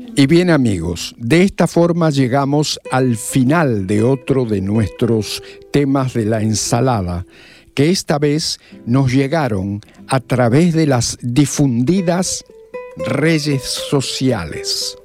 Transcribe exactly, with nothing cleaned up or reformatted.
Y bien amigos, de esta forma llegamos al final de otro de nuestros temas de la ensalada, que esta vez nos llegaron a través de las difundidas redes sociales.